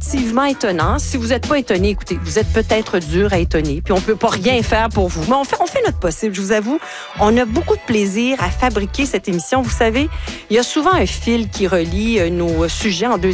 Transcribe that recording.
relativement étonnant. Si vous n'êtes pas étonné, écoutez, vous êtes peut-être dur à étonner, puis on peut pas rien faire pour vous. Mais on fait notre possible, je vous avoue. On a beaucoup de plaisir à fabriquer cette émission. Vous savez, il y a souvent un fil qui relie nos sujets en deuxième